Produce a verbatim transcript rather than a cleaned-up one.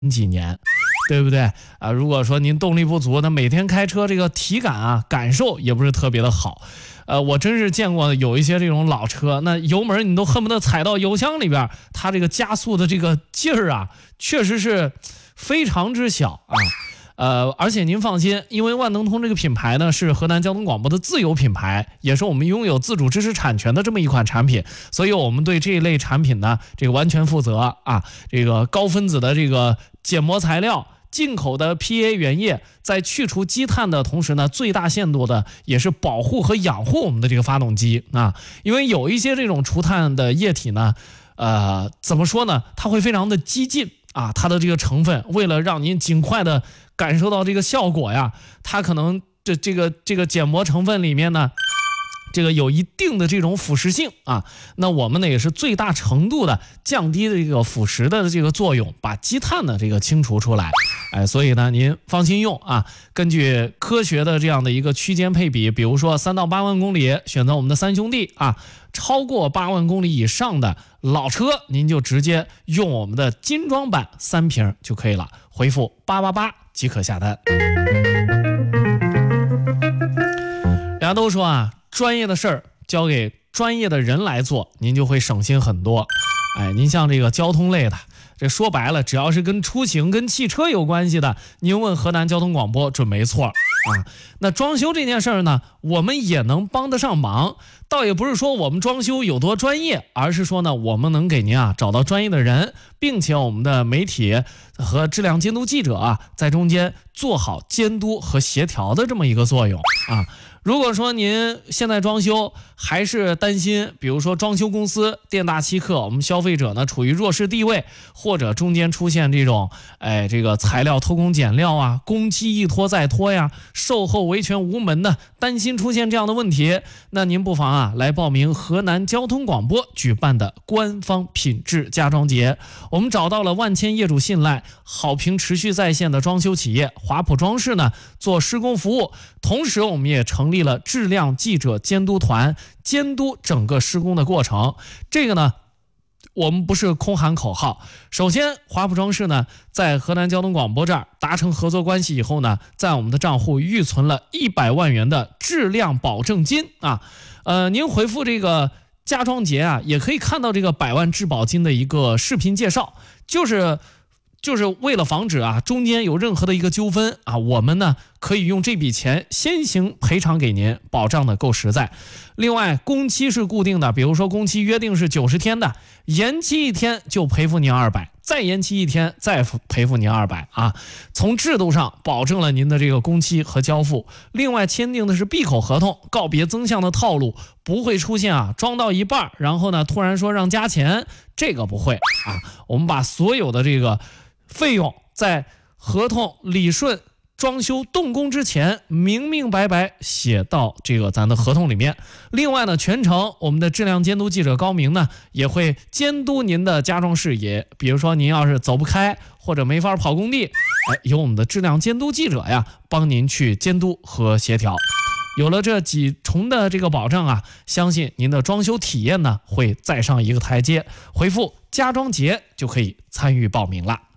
几年，对不对啊？如果说您动力不足，那每天开车这个体感啊感受也不是特别的好。呃，我真是见过有一些这种老车，那油门你都恨不得踩到油箱里边，它这个加速的这个劲儿啊，确实是非常之小啊。呃，而且您放心，因为万能通这个品牌呢是河南交通广播的自有品牌，也是我们拥有自主知识产权的这么一款产品，所以我们对这一类产品呢这个完全负责啊。这个高分子的这个减膜材料，进口的 P A 原液，在去除积碳的同时呢，最大限度的也是保护和养护我们的这个发动机啊。因为有一些这种除碳的液体呢，呃，怎么说呢？它会非常的激进啊，它的这个成分为了让您尽快的感受到这个效果呀，它可能这这个这个减膜成分里面呢，这个有一定的这种腐蚀性啊，那我们呢也是最大程度的降低这个腐蚀的这个作用，把积碳的这个清除出来。哎，所以呢您放心用啊，根据科学的这样的一个区间配比，比如说三到八万公里选择我们的三兄弟啊，超过八万公里以上的老车您就直接用我们的精装版三瓶就可以了，回复八八八即可下单。人家都说啊，专业的事儿交给专业的人来做，您就会省心很多。哎，您像这个交通类的，这说白了，只要是跟出行、跟汽车有关系的，您问河南交通广播准没错啊。那装修这件事儿呢，我们也能帮得上忙，倒也不是说我们装修有多专业，而是说呢，我们能给您啊找到专业的人，并且我们的媒体和质量监督记者啊，在中间做好监督和协调的这么一个作用啊。如果说您现在装修还是担心，比如说装修公司店大欺客，我们消费者呢处于弱势地位，或者中间出现这种哎这个材料偷工减料啊，工期一拖再拖呀，售后维权无门的，担心出现这样的问题，那您不妨啊来报名河南交通广播举办的官方品质家装节。我们找到了万千业主信赖、好评持续在线的装修企业华普装饰呢做施工服务，同时我们也成立了质量记者监督团，监督整个施工的过程。这个呢我们不是空喊口号，首先华普装饰呢在河南交通广播这儿达成合作关系以后呢，在我们的账户预存了一百万元的质量保证金啊。呃，您回复这个家装节啊，也可以看到这个百万质保金的一个视频介绍，就是就是为了防止啊中间有任何的一个纠纷啊，我们呢可以用这笔钱先行赔偿给您，保障的够实在。另外工期是固定的，比如说工期约定是九十天的，延期一天就赔付您二百，再延期一天再赔付您二百啊。从制度上保证了您的这个工期和交付。另外签订的是闭口合同，告别增项的套路，不会出现啊装到一半然后呢突然说让加钱，这个不会啊。我们把所有的这个费用在合同理顺装修动工之前明明白白写到这个咱的合同里面。另外呢，全程我们的质量监督记者高明呢也会监督您的家装事宜，比如说您要是走不开或者没法跑工地，哎，由我们的质量监督记者呀帮您去监督和协调。有了这几重的这个保障啊，相信您的装修体验呢会再上一个台阶。回复家装节就可以参与报名了。